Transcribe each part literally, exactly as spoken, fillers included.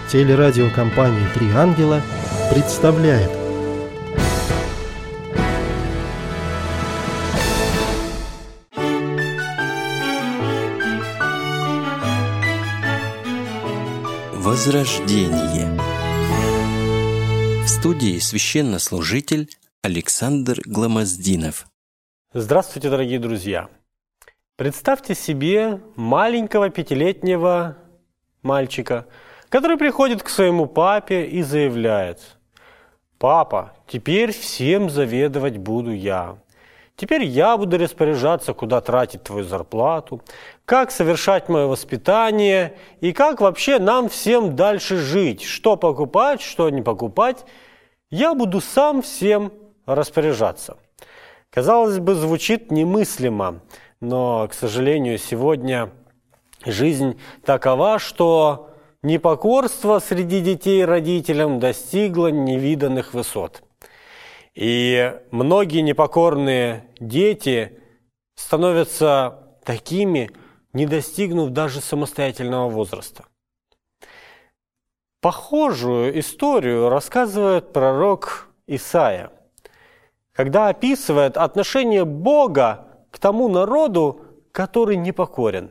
Телерадиокомпания «Три ангела» представляет. Возрождение. В студии священнослужитель Александр Гломоздинов. Здравствуйте, дорогие друзья! Представьте себе маленького пятилетнего мальчика, который приходит к своему папе и заявляет: «Папа, теперь всем заведовать буду я. Теперь я буду распоряжаться, куда тратить твою зарплату, как совершать мое воспитание и как вообще нам всем дальше жить, что покупать, что не покупать. Я буду сам всем распоряжаться». Казалось бы, звучит немыслимо, но, к сожалению, сегодня жизнь такова, что непокорство среди детей родителям достигло невиданных высот. И многие непокорные дети становятся такими, не достигнув даже самостоятельного возраста. Похожую историю рассказывает пророк Исаия, когда описывает отношение Бога к тому народу, который непокорен.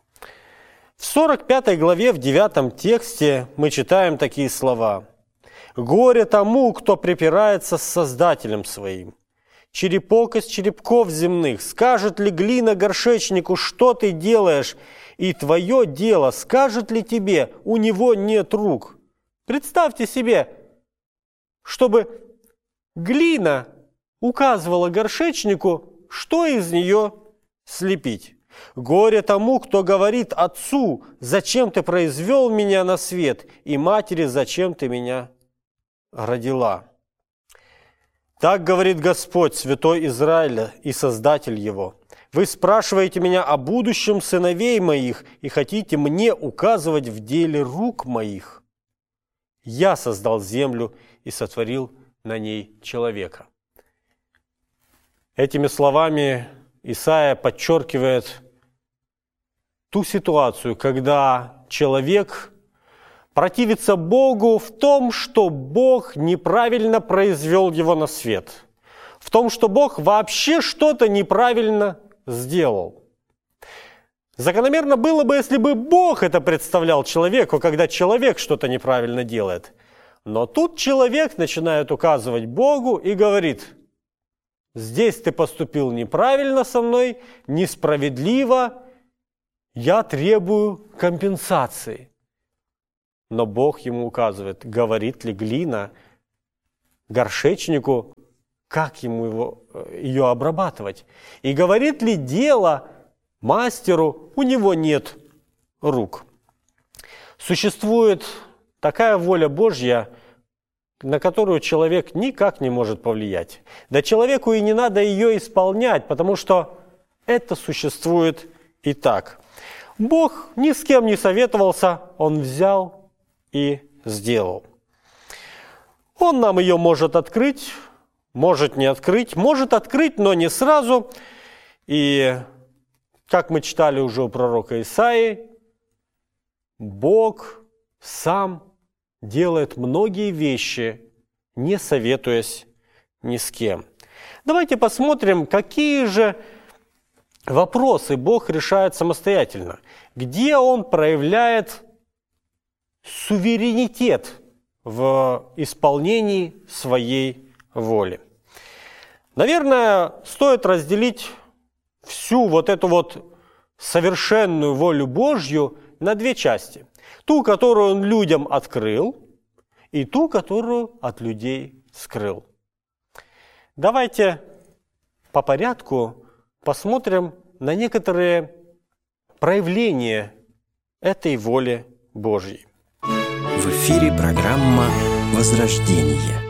В сорок пятой главе, в девятом тексте мы читаем такие слова: «Горе тому, кто припирается с Создателем своим. Черепок из черепков земных, скажет ли глина горшечнику, что ты делаешь, и твое дело, скажет ли тебе, у него нет рук». Представьте себе, чтобы глина указывала горшечнику, что из нее слепить. «Горе тому, кто говорит отцу: зачем ты произвел меня на свет, и матери: зачем ты меня родила». Так говорит Господь, Святой Израиля и Создатель его: «Вы спрашиваете меня о будущем сыновей моих и хотите мне указывать в деле рук моих. Я создал землю и сотворил на ней человека». Этими словами Исаия подчеркивает ту ситуацию, когда человек противится Богу в том, что Бог неправильно произвел его на свет, в том, что Бог вообще что-то неправильно сделал. Закономерно было бы, если бы Бог это представлял человеку, когда человек что-то неправильно делает. Но тут человек начинает указывать Богу и говорит: «Здесь ты поступил неправильно со мной, несправедливо, я требую компенсации». Но Бог ему указывает, говорит ли глина горшечнику, как ему его, ее обрабатывать. И говорит ли дело мастеру, у него нет рук. Существует такая воля Божья, на которую человек никак не может повлиять. Да человеку и не надо ее исполнять, потому что это существует и так. Бог ни с кем не советовался, Он взял и сделал. Он нам ее может открыть, может не открыть, может открыть, но не сразу. И, как мы читали уже у пророка Исаии, Бог сам делает многие вещи, не советуясь ни с кем. Давайте посмотрим, какие же вопросы Бог решает самостоятельно, где Он проявляет суверенитет в исполнении своей воли. Наверное, стоит разделить всю вот эту вот совершенную волю Божью на две части. Ту, которую Он людям открыл, и ту, которую от людей скрыл. Давайте по порядку посмотрим на некоторые проявления этой воли Божьей. В эфире программа «Возрождение».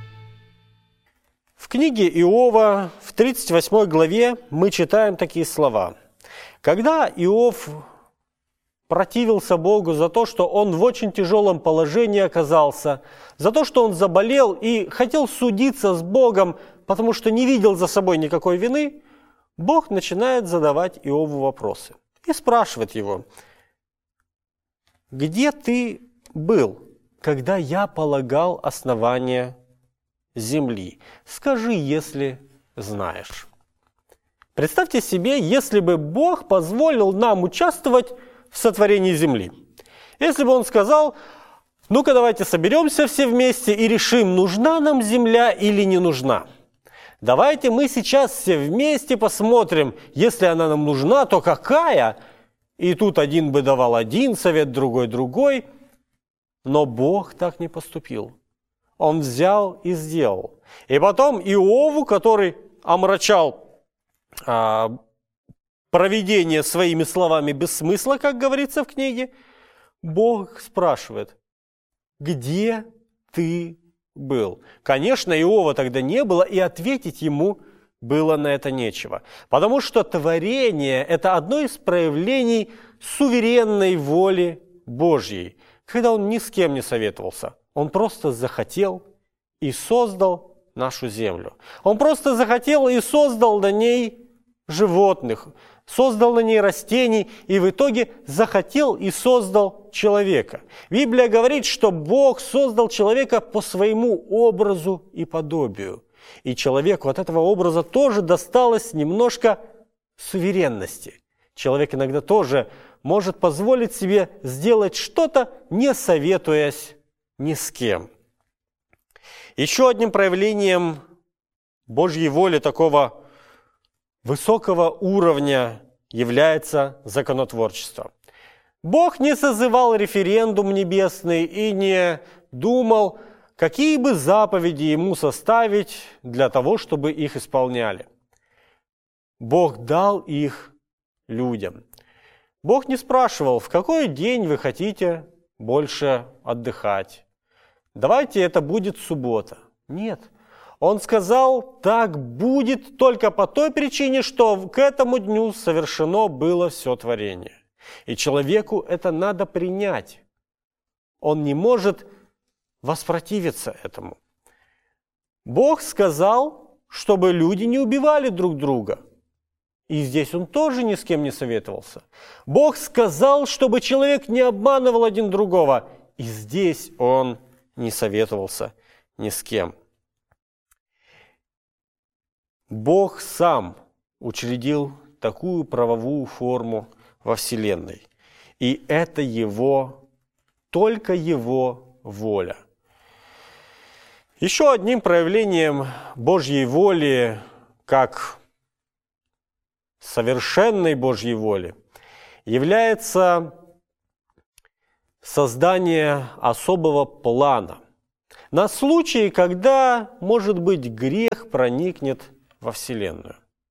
В книге Иова в тридцать восьмой главе мы читаем такие слова. Когда Иов противился Богу за то, что он в очень тяжелом положении оказался, за то, что он заболел и хотел судиться с Богом, потому что не видел за собой никакой вины, Бог начинает задавать Иову вопросы и спрашивает его: «Где ты был когда я полагал основание земли? Скажи, если знаешь». Представьте себе, если бы Бог позволил нам участвовать в сотворении земли. Если бы Он сказал: «Ну-ка, давайте соберемся все вместе и решим, нужна нам земля или не нужна. Давайте мы сейчас все вместе посмотрим, если она нам нужна, то какая?» И тут один бы давал один совет, другой другой. Но Бог так не поступил. Он взял и сделал. И потом Иову, который омрачал а, провидение своими словами без смысла, как говорится в книге, Бог спрашивает: «Где ты был?» Конечно, Иова тогда не было, и ответить ему было на это нечего. Потому что творение – это одно из проявлений суверенной воли Божьей, когда Он ни с кем не советовался. Он просто захотел и создал нашу землю. Он просто захотел и создал на ней животных, создал на ней растений, и в итоге захотел и создал человека. Библия говорит, что Бог создал человека по своему образу и подобию. И человеку от этого образа тоже досталось немножко суверенности. Человек иногда тоже может позволить себе сделать что-то, не советуясь ни с кем. Еще одним проявлением Божьей воли такого высокого уровня является законотворчество. Бог не созывал референдум небесный и не думал, какие бы заповеди ему составить для того, чтобы их исполняли. Бог дал их людям. Бог не спрашивал, в какой день вы хотите больше отдыхать. Давайте это будет суббота. Нет. Он сказал, так будет только по той причине, что к этому дню совершено было все творение. И человеку это надо принять. Он не может воспротивиться этому. Бог сказал, чтобы люди не убивали друг друга. И здесь он тоже ни с кем не советовался. Бог сказал, чтобы человек не обманывал один другого. И здесь он не советовался ни с кем. Бог сам учредил такую правовую форму во Вселенной. И это его, только его воля. Еще одним проявлением Божьей воли, как совершенной Божьей воли, является создание особого плана на случай, когда, может быть, грех проникнет во Вселенную.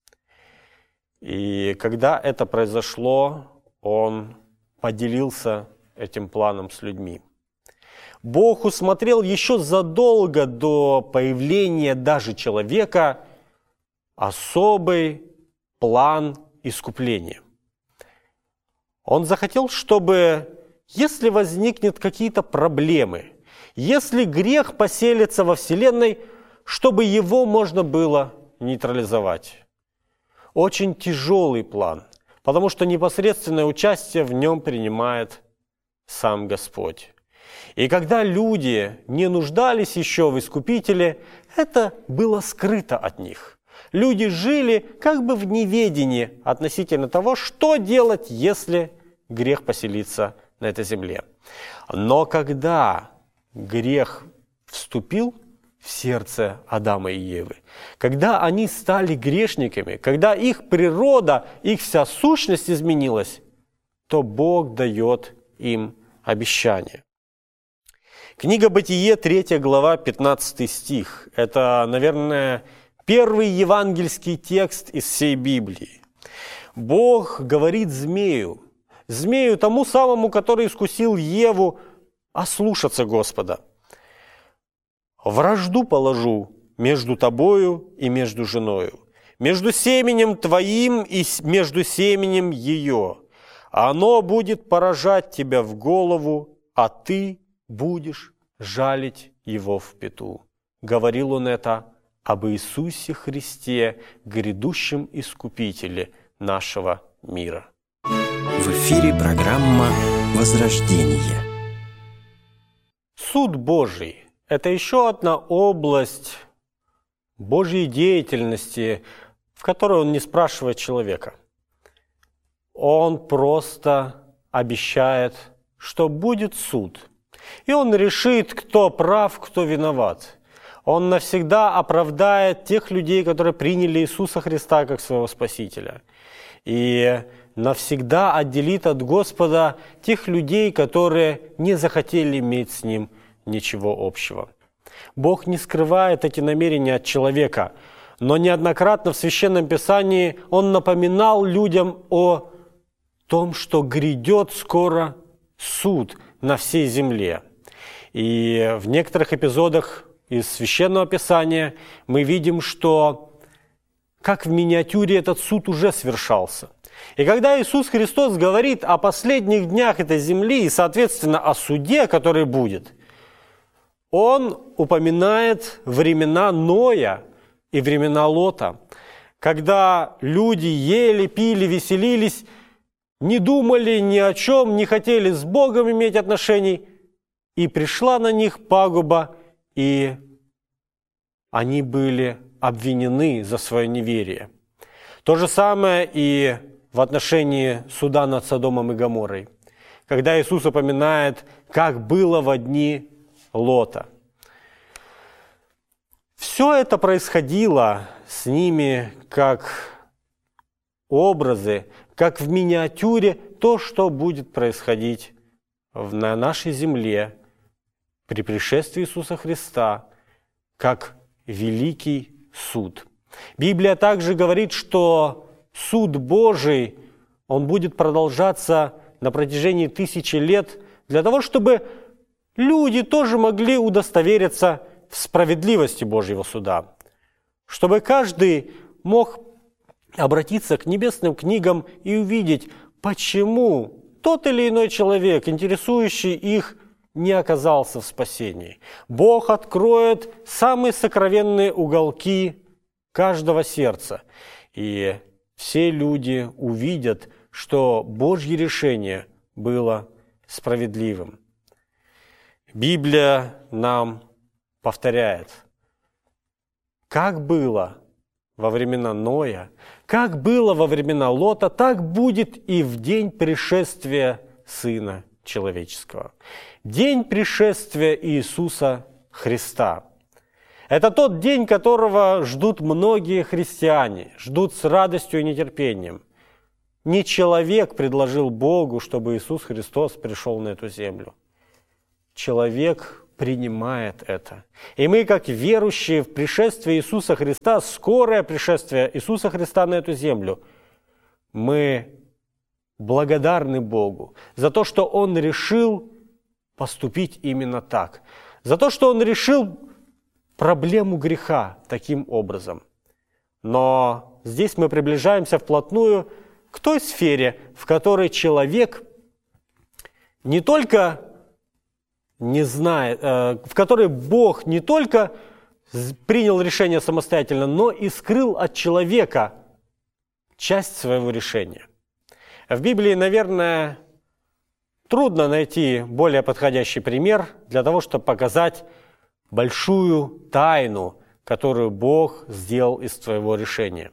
И когда это произошло, Он поделился этим планом с людьми. Бог усмотрел еще задолго до появления даже человека особый план искупления. Он захотел, чтобы, если возникнет какие-то проблемы, если грех поселится во Вселенной, чтобы его можно было нейтрализовать. Очень тяжелый план, потому что непосредственное участие в нем принимает сам Господь. И когда люди не нуждались еще в искупителе, это было скрыто от них. Люди жили как бы в неведении относительно того, что делать, если грех поселится на этой земле. Но когда грех вступил в сердце Адама и Евы, когда они стали грешниками, когда их природа, их вся сущность изменилась, то Бог дает им обещание. Книга Бытие, третья глава, пятнадцатый стих. Это, наверное, первый евангельский текст из всей Библии. Бог говорит змею, змею тому самому, который искусил Еву, ослушаться Господа. «Вражду положу между тобою и между женою, между семенем твоим и между семенем ее. Оно будет поражать тебя в голову, а ты будешь жалить его в пяту». Говорил он это об Иисусе Христе, грядущем Искупителе нашего мира. В эфире программа «Возрождение». суд Божий – это еще одна область Божьей деятельности, в которой Он не спрашивает человека. Он просто обещает, что будет суд. И Он решит, кто прав, кто виноват. Он навсегда оправдает тех людей, которые приняли Иисуса Христа как своего Спасителя. И навсегда отделит от Господа тех людей, которые не захотели иметь с Ним ничего общего. Бог не скрывает эти намерения от человека, но неоднократно в Священном Писании Он напоминал людям о том, что грядет скоро суд на всей земле. И в некоторых эпизодах из Священного Писания мы видим, что как в миниатюре этот суд уже свершался. И когда Иисус Христос говорит о последних днях этой земли и, соответственно, о суде, который будет, Он упоминает времена Ноя и времена Лота, когда люди ели, пили, веселились, не думали ни о чем, не хотели с Богом иметь отношений, и пришла на них пагуба, и они были обвинены за свое неверие. То же самое и в отношении суда над Содомом и Гоморрой, когда Иисус упоминает, как было во дни Лота. Все это происходило с ними как образы, как в миниатюре то, что будет происходить на нашей земле при пришествии Иисуса Христа, как великий суд. Библия также говорит, что суд Божий, он будет продолжаться на протяжении тысячи лет для того, чтобы люди тоже могли удостовериться в справедливости Божьего суда, чтобы каждый мог обратиться к небесным книгам и увидеть, почему тот или иной человек, интересующий их, не оказался в спасении. Бог откроет самые сокровенные уголки каждого сердца, и все люди увидят, что Божье решение было справедливым. Библия нам повторяет, как было во времена Ноя, как было во времена Лота, так будет и в день пришествия Сына Человеческого. День пришествия Иисуса Христа. Это тот день, которого ждут многие христиане, ждут с радостью и нетерпением. Не человек предложил Богу, чтобы Иисус Христос пришел на эту землю. Человек принимает это. И мы, как верующие в пришествие Иисуса Христа, скорое пришествие Иисуса Христа на эту землю, мы благодарны Богу за то, что Он решил поступить именно так, за то, что Он решил проблему греха таким образом. Но здесь мы приближаемся вплотную к той сфере, в которой человек не только не знает, э, в которой Бог не только принял решение самостоятельно, но и скрыл от человека часть своего решения. В Библии, наверное, трудно найти более подходящий пример для того, чтобы показать большую тайну, которую Бог сделал из твоего решения.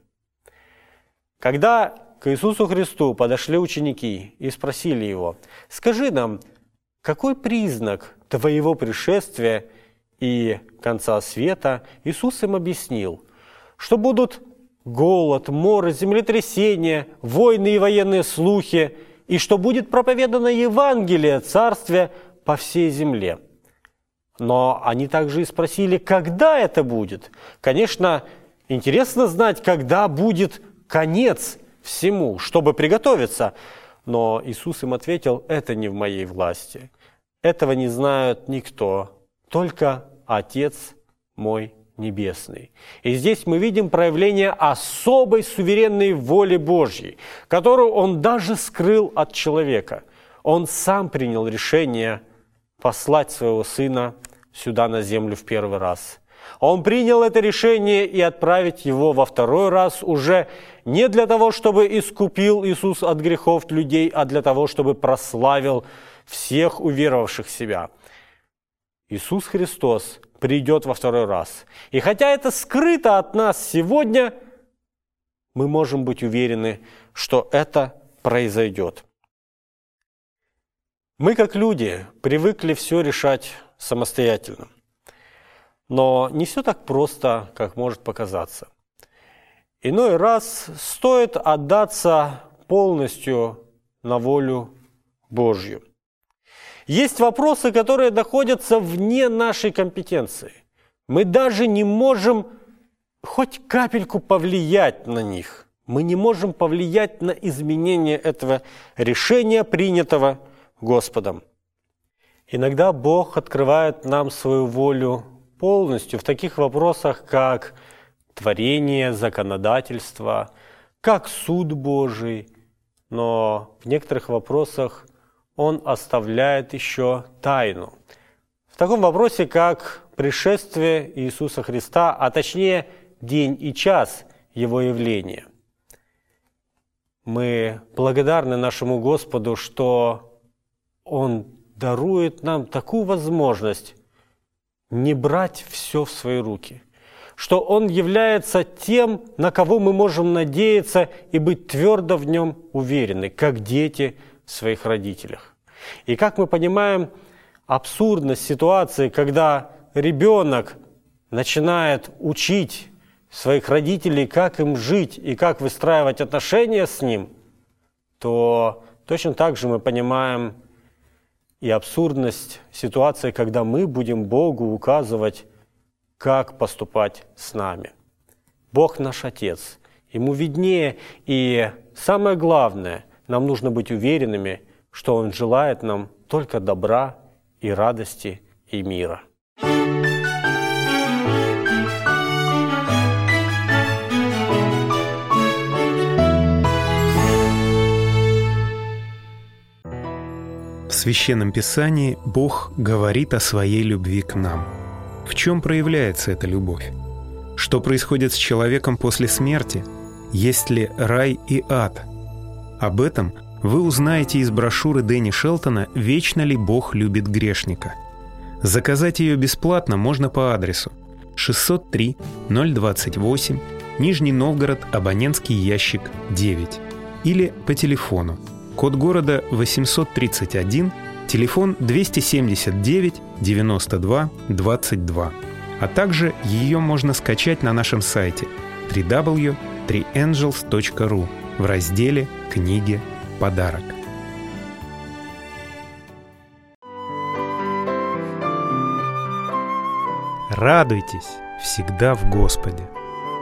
Когда к Иисусу Христу подошли ученики и спросили Его: «Скажи нам, какой признак твоего пришествия и конца света?» Иисус им объяснил, что будут голод, моры, землетрясения, войны и военные слухи, и что будет проповедано Евангелие Царствия по всей земле. Но они также и спросили, когда это будет. Конечно, интересно знать, когда будет конец всему, чтобы приготовиться. Но Иисус им ответил: это не в моей власти. Этого не знает никто, только Отец мой Небесный. И здесь мы видим проявление особой суверенной воли Божьей, которую Он даже скрыл от человека. Он сам принял решение послать своего Сына сюда на землю в первый раз. Он принял это решение и отправить Его во второй раз уже не для того, чтобы искупил Иисус от грехов людей, а для того, чтобы прославил всех уверовавших в себя. Иисус Христос придет во второй раз. И хотя это скрыто от нас сегодня, мы можем быть уверены, что это произойдет. Мы, как люди, привыкли все решать самостоятельно. Но не все так просто, как может показаться. Иной раз стоит отдаться полностью на волю Божью. Есть вопросы, которые находятся вне нашей компетенции. Мы даже не можем хоть капельку повлиять на них. Мы не можем повлиять на изменение этого решения, принятого Господом. Иногда Бог открывает нам свою волю полностью в таких вопросах, как творение, законодательство, как суд Божий, но в некоторых вопросах Он оставляет еще тайну. В таком вопросе, как пришествие Иисуса Христа, а точнее день и час Его явления. Мы благодарны нашему Господу, что Он дарует нам такую возможность не брать все в свои руки, что Он является тем, на кого мы можем надеяться и быть твердо в Нем уверены, как дети в своих родителях. И как мы понимаем абсурдность ситуации, когда ребенок начинает учить своих родителей, как им жить и как выстраивать отношения с ним, то точно так же мы понимаем и абсурдность ситуации, когда мы будем Богу указывать, как поступать с нами. Бог наш Отец, Ему виднее, и самое главное, нам нужно быть уверенными, что Он желает нам только добра и радости и мира. В Священном Писании Бог говорит о своей любви к нам. В чем проявляется эта любовь? Что происходит с человеком после смерти? Есть ли рай и ад? Об этом вы узнаете из брошюры Дэнни Шелтона «Вечно ли Бог любит грешника?». Заказать ее бесплатно можно по адресу шестьсот три ноль двадцать восемь, Нижний Новгород, абонентский ящик девять, или по телефону. Код города восемьсот тридцать один, телефон двести семьдесят девять девяносто два двадцать два. А также ее можно скачать на нашем сайте дабл ю дабл ю дабл ю точка три энджелс точка ру в разделе «Книги. Подарок». Радуйтесь всегда в Господе.